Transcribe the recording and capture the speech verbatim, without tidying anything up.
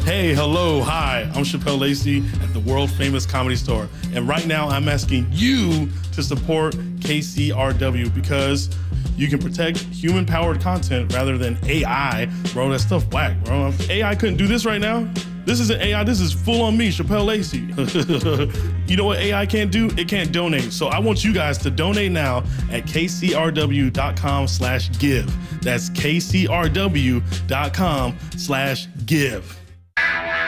Hey, hello, hi, I'm Chappelle Lacey at the world famous Comedy Store. And right now I'm asking you to support K C R W because you can protect human powered content rather than A I. Bro, that stuff whack, bro. A I couldn't do this right now. This isn't A I, this is full on me, Chappelle Lacey. You know what A I can't do? It can't donate. So I want you guys to donate now at k c r w dot com slash give. That's k c r w dot com slash give.